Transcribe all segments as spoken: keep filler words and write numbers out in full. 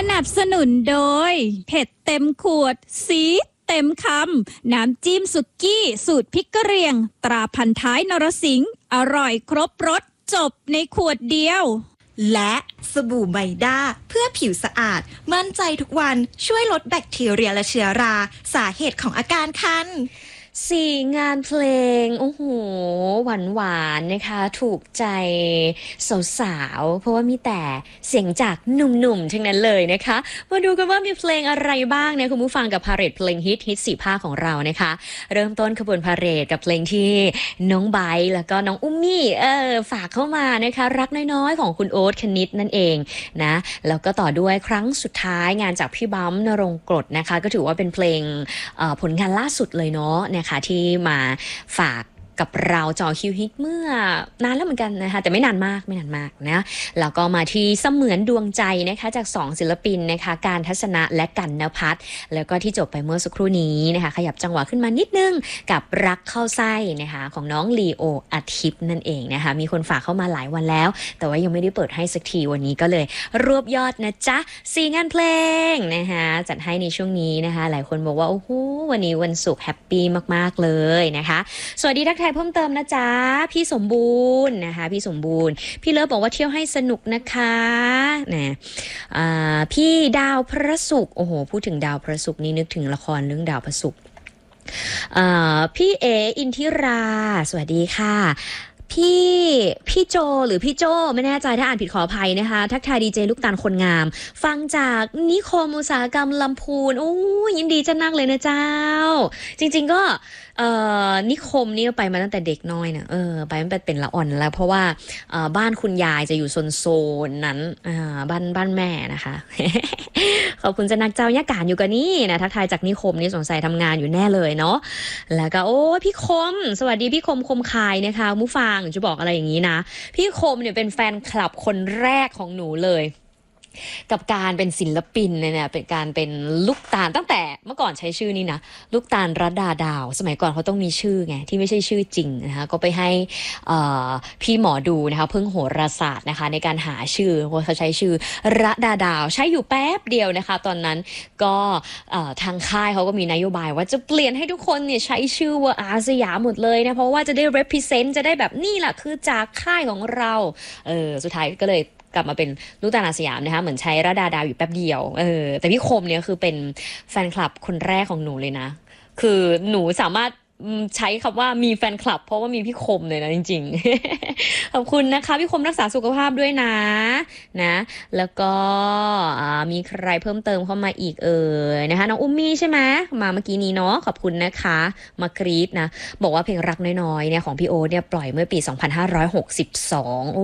นับสนุนโดยเผ็ดเต็มขวดซีดเต็มคำน้ำจิ้มสุกี้สูตรพริกกะเหรี่ยงตราพันท้ายนรสิงห์อร่อยครบรสจบในขวดเดียวและสบู่ไมด้าเพื่อผิวสะอาดมั่นใจทุกวันช่วยลดแบคทีเรียและเชื้อราสาเหตุของอาการคันสี่งานเพลงโอ้โหหวานหวานนะคะถูกใจสาวๆเพราะว่ามีแต่เสียงจากหนุ่มๆทั้งนั้นเลยนะคะมาดูกันว่ามีเพลงอะไรบ้างเนี่ยคุณผู้ฟังกับพาเหรดเพลงฮิตฮิตสี่ภาคของเรานะคะเริ่มต้นขบวนพาเหรดกับเพลงที่น้องไบร์ทแล้วก็น้องอุ้มมี่เออฝากเข้ามานะคะรักน้อยๆของคุณโอ๊ตคณิตนั่นเองนะแล้วก็ต่อด้วยครั้งสุดท้ายงานจากพี่บัมนรงกฎนะคะก็ถือว่าเป็นเพลงผลงานล่าสุดเลยเนาะนะคะที่มาฝากกับเราจอคิวฮิตเมื่อนานแล้วเหมือนกันนะคะแต่ไม่นานมากไม่นานมากนะแล้วก็มาที่เสมือนดวงใจนะคะจากสองศิลปินนะคะการทัศนะและกันณภัทรแล้วก็ที่จบไปเมื่อสักครู่นี้นะคะขยับจังหวะขึ้นมานิดนึงกับรักเข้าไส้นะคะของน้องลีโออาทิตย์นั่นเองนะคะมีคนฝากเข้ามาหลายวันแล้วแต่ว่ายังไม่ได้เปิดให้สักทีวันนี้ก็เลยรวบยอดนะจ๊ะสี่งานเพลงนะคะจัดให้ในช่วงนี้นะคะหลายคนบอกว่าโอ้โหวันนี้วันศุกร์แฮปปี้มากๆเลยนะคะสวัสดีทักทายเพิ่มเติมนะจ๊ะพี่สมบูรณ์นะคะพี่สมบูรณ์พี่เลิฟบอกว่าเที่ยวให้สนุกนะคะนะพี่ดาวพระศุกร์โอ้โหพูดถึงดาวพระศุกร์นี่นึกถึงละครเรื่องดาวพระศุกร์พี่เออินทิราสวัสดีค่ะพี่พี่โจหรือพี่โจไม่แน่ใจถ้าอ่านผิดขออภัยนะคะทักทายดีเจลูกตาลคนงามฟังจากนิคมอุตสาหกรรมลำพูนโอ้ยินดีจะนั่งเลยนะเจ้าจริงๆก็เอ่อนิคมนี่ไปมาตั้งแต่เด็กน้อยนะเออไปมันเป็นละอ่อนแล้วเพราะว่าเอ่อบ้านคุณยายจะอยู่โซนโซนนั้นอ่าบ้านบ้านแม่นะคะ ขอบคุณจะนักเจ้าย่ากานอยู่กันนี่นะทักทายจากนิคมนี่สงสัยทำงานอยู่แน่เลยเนาะแล้วก็โอ้พี่คมสวัสดีพี่คมคมคายนะคะมุฟังจะบอกอะไรอย่างนี้นะพี่คมเนี่ยเป็นแฟนคลับคนแรกของหนูเลยกับการเป็นศิลปินเนี่ยเป็นการเป็นลูกตาลตั้งแต่เมื่อก่อนใช้ชื่อนี้นะลูกตาลรัตดาดาวสมัยก่อนเขาต้องมีชื่อไงที่ไม่ใช่ชื่อจริงนะคะก็ไปให้พี่หมอดูนะคะเพิ่งโหราศาสตร์นะคะในการหาชื่อเพราะเขาใช้ชื่อรัตดาดาวใช้อยู่แป๊บเดียวนะคะตอนนั้นก็ทางค่ายเขาก็มีนโยบายว่าจะเปลี่ยนให้ทุกคนเนี่ยใช้ชื่อว่าอาสยามหมดเลยนะเพราะว่าจะได้ represent จะได้แบบนี่แหละคือจากค่ายของเราเออสุดท้ายก็เลยกลับมาเป็นลูกตาลอาสยามนะคะเหมือนใช้ระดาดาวอยู่แป๊บเดียวเออแต่พี่คมเนี่ยคือเป็นแฟนคลับคนแรกของหนูเลยนะคือหนูสามารถใช้คำว่ามีแฟนคลับเพราะว่ามีพี่คมเลยนะจริงๆขอบคุณนะคะพี่คมรักษาสุขภาพด้วยนะนะแล้วก็มีใครเพิ่มเติมเข้ามาอีกเอ่ยนะคะน้องอุ้มมี่ใช่ไหมมาเมื่อกี้นี้เนาะขอบคุณนะคะมากรีดนะบอกว่าเพลงรักน้อยๆเนี่ยของพี่โอ๊ตเนี่ยปล่อยเมื่อปีสองพันห้าร้อยหกสิบสองโอ้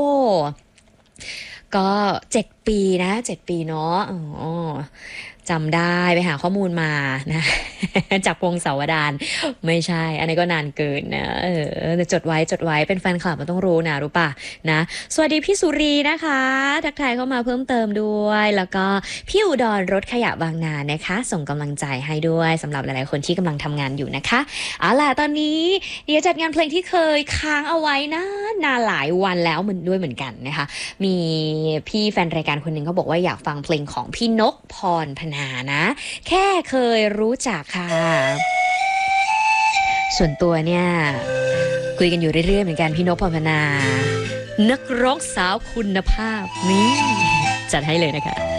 ก็เจ็ดปีนะเจ็ดปีเนาะอ๋อจำได้ไปหาข้อมูลมานะจากวงสาวดารไม่ใช่อันนี้ก็นานเกินนะเออจดไว้จดไว้เป็นแฟนคลับมันต้องรู้นะรู้ป่ะนะสวัสดีพี่สุรีนะคะทักทายเข้ามาเพิ่มเติมด้วยแล้วก็พี่อุดรรถขยะบางนานะคะส่งกำลังใจให้ด้วยสำหรับหลายๆคนที่กำลังทำงานอยู่นะคะเอาล่ะตอนนี้เดี๋ยวจัดงานเพลงที่เคยค้างเอาไว้นะนานหลายวันแล้วเหมือนด้วยเหมือนกันนะคะมีพี่แฟนรายการคนหนึ่งเขาบอกว่าอยากฟังเพลงของพี่นกพรพนานะแค่เคยรู้จักค่ะส่วนตัวเนี่ยคุยกันอยู่เรื่อยๆเหมือนกันพี่นกพรพนานักร้องสาวคุณภาพนี่จัดให้เลยนะคะ